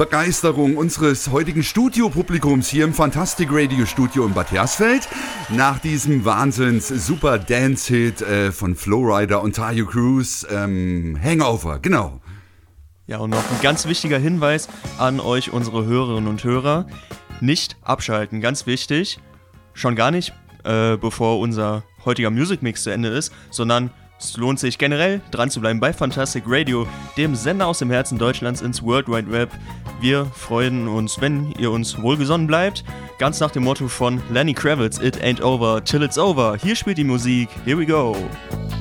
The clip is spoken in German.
Begeisterung unseres heutigen Studiopublikums hier im Fantastic Radio Studio in Bad Hersfeld. Nach diesem Wahnsinns-Super Dance-Hit von Flowrider und Taio Cruz, Hangover, genau. Ja, und noch ein ganz wichtiger Hinweis an euch, unsere Hörerinnen und Hörer. Nicht abschalten, ganz wichtig. Schon gar nicht, bevor unser heutiger Music Mix zu Ende ist, sondern es lohnt sich generell, dran zu bleiben bei Fantastic Radio, dem Sender aus dem Herzen Deutschlands ins World Wide Web. Wir freuen uns, wenn ihr uns wohlgesonnen bleibt. Ganz nach dem Motto von Lenny Kravitz, It ain't over till it's over. Hier spielt die Musik. Here we go.